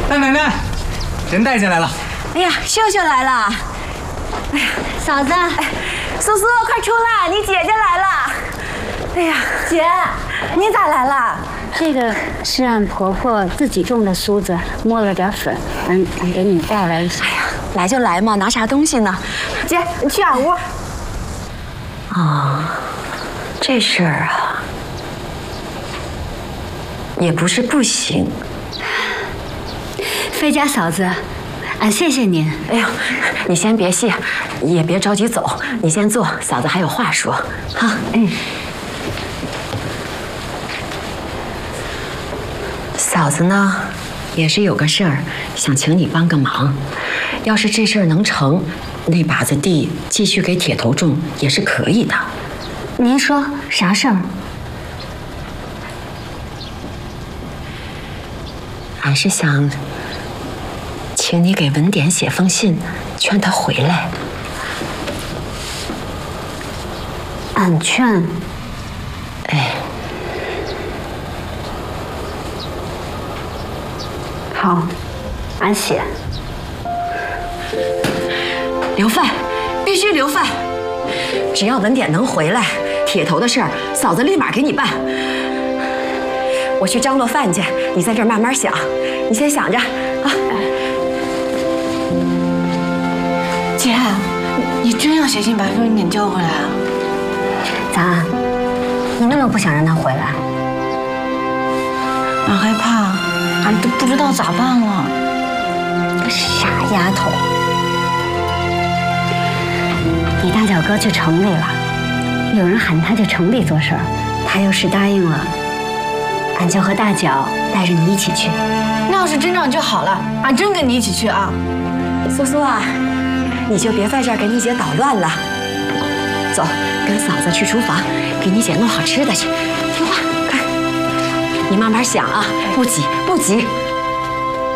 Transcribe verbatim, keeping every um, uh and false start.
大奶奶，人带进来了。 哎呀，秀秀来了。哎呀，嫂子，哎、苏苏，快出来，你姐姐来了。哎呀，姐，你咋来了？ 这个是俺婆婆自己种的苏子，磨了点粉，俺俺给你带来一些。 哎呀，来就来嘛，拿啥东西呢？姐，你去俺屋。哦，这事儿啊，也不是不行。 费家嫂子，俺谢谢您。 哎呦，你先别谢，也别着急走，你先坐，嫂子还有话说。好，嗯。嫂子呢，也是有个事儿，想请你帮个忙。要是这事儿能成，那把子地继续给铁头种也是可以的。 您说啥事儿？ 俺是想请你给文典写封信，劝他回来。 俺劝。 哎。 好，俺写。 留饭，必须留饭。只要文典能回来，铁头的事儿，嫂子立马给你办。我去张罗饭去，你在这儿慢慢想，你先想着啊。 姐，你真要写信把文典叫回来啊？ 咋？你那么不想让他回来？ 俺害怕。俺都不知道咋办了。 个傻丫头！你大脚哥去城里了，有人喊他去城里做事儿，他要是答应了，俺就和大脚带着你一起去。 那要是真这样就好了，俺真跟你一起去啊。 苏苏啊，你就别在这儿给你姐捣乱了。走，跟嫂子去厨房，给你姐弄好吃的去。听话，快。你慢慢想啊，不急不急。